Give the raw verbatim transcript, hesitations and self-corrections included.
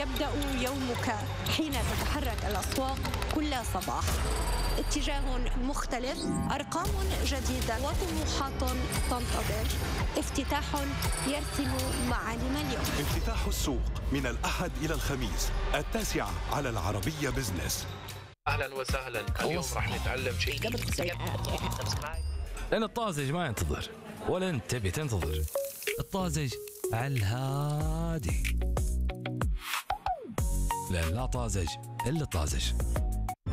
يبدأ يومك حين تتحرك الأسواق كل صباح. اتجاه مختلف، أرقام جديدة وطموحات تنتظر. افتتاح يرسم معالم اليوم. افتتاح السوق من الأحد إلى الخميس التاسعة على العربية بزنس. أهلا وسهلا. اليوم راح نتعلم شيء. لأن الطازج ما ينتظر ولا أنت تبي تنتظر. الطازج على الهادي، لأن لا طازج إلا طازج.